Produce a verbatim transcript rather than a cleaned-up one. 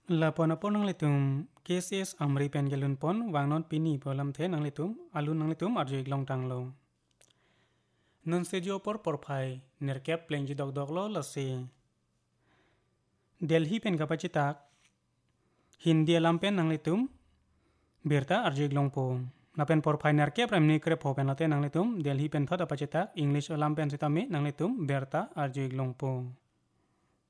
La pon pon nang litum cases amri pen gelun pon wangnon pini polam the nang litum alun nang litum arjo iglong tang lo. Non sejo por por phai nerkep plenji dog dog lo lasi. Delhi pen kapacitak Hindi alam pen nang litum berta arjo iglong po. Napen por phai nerkep ramni krep ho pen late nang litum Delhi pen thot apacitak English alam pen sitami nang litum berta arjo iglong po.